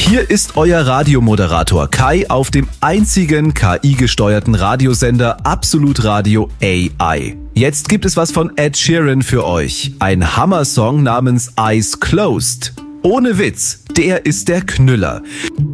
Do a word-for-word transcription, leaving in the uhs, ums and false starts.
Hier ist euer Radiomoderator Kai auf dem einzigen K I-gesteuerten Radiosender Absolut Radio A I. Jetzt gibt es was von Ed Sheeran für euch. Ein Hammer-Song namens Eyes Closed. Ohne Witz, der ist der Knüller.